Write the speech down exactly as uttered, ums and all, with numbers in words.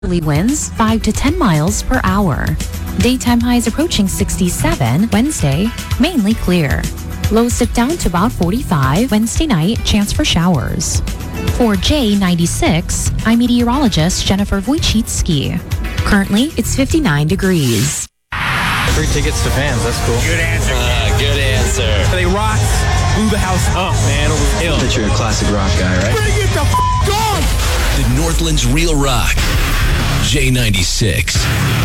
Winds five to ten miles per hour. Daytime highs approaching sixty-seven. Wednesday, mainly clear. Lows dip down to about forty-five. Wednesday night, chance for showers. For J ninety-six, I'm meteorologist Jennifer Wojcicki. Currently, it's fifty-nine degrees. Free tickets to fans. That's cool. Good answer. Uh, good answer. They rocked. Blew the house up, man. It was ill. That you're a classic rock guy, right? Bring it the f*** on! The Northland's Real Rock. J ninety-six.